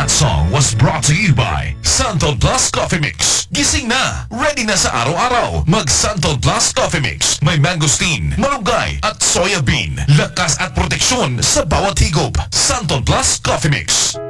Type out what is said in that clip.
That song was brought to you by Santo Plus Coffee Mix. Gising na! Ready na sa araw-araw. Mag Santo Plus Coffee Mix. May mangosteen, malunggay at soya bean. Lakas at proteksyon sa bawat higop. Santo Plus Coffee Mix.